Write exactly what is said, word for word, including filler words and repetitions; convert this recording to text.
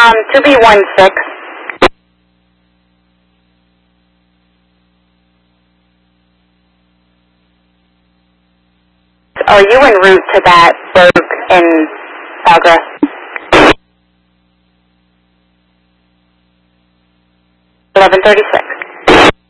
Um, two B one six. Are you en route to that Berg in Sawgrass? eleven thirty-six.